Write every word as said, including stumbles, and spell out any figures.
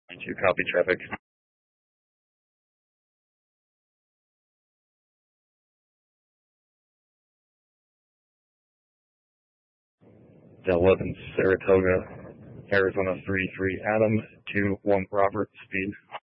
two, copy traffic. eleven, Saratoga, Arizona three three Adam, two one Robert, speed.